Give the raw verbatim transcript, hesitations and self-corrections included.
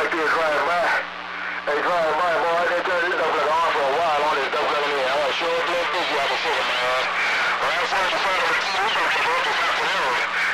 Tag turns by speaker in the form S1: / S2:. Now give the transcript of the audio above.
S1: might be a drive by. Hey, drive by, boy. They tell this stuff like on for a while on this stuff like that. I was sure a little busy out of the city, man. Well, I'm sorry to find out the T V, but I'm up this afternoon.